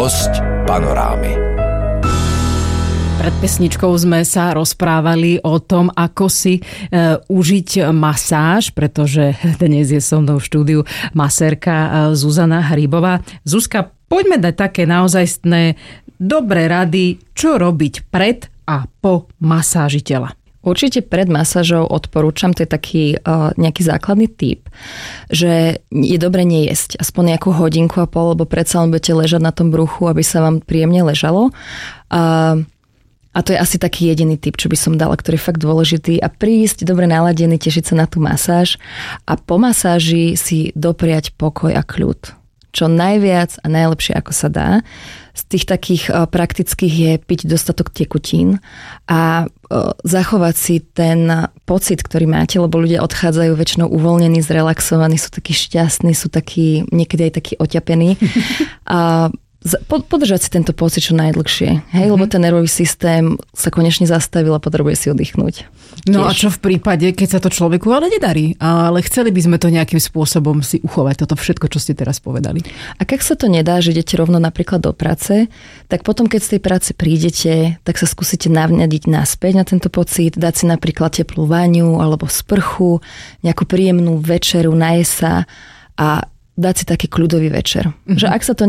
Hosť Panorámy. Pred pesničkou sme sa rozprávali o tom, ako si užiť masáž, pretože dnes je so mnou v štúdiu masérka Zuzana Hrybová. Zuzka, poďme dať také naozajstné dobré rady, čo robiť pred a po masáži tela. Určite pred masážou odporúčam, to je taký nejaký základný tip, že je dobre nejesť aspoň nejakú hodinku a pol, lebo predsa len budete ležať na tom bruchu, aby sa vám príjemne ležalo. A to je asi taký jediný tip, čo by som dala, ktorý je fakt dôležitý. A prísť dobre naladený, tešiť sa na tú masáž a po masáži si dopriať pokoj a kľud. Čo najviac a najlepšie, ako sa dá. Z tých takých praktických je piť dostatok tekutín a zachovať si ten pocit, ktorý máte, lebo ľudia odchádzajú väčšinou uvoľnení, zrelaxovaní, sú takí šťastní, sú takí, niekedy aj takí oťapení. A podržať si tento pocit čo najdlhšie. Hej, lebo ten nervový systém sa konečne zastavil a potrebuje si oddychnúť. No a čo v prípade, keď sa to človeku ale nedarí? Ale chceli by sme to nejakým spôsobom si uchovať, toto všetko, čo ste teraz povedali. A keď sa to nedá, že idete rovno napríklad do práce, tak potom, keď z tej práce prídete, tak sa skúsite navnadiť naspäť na tento pocit, dať si napríklad teplú vaňu alebo sprchu, nejakú príjemnú večeru, najesť sa a dať si taký kľudový večer. Že ak sa to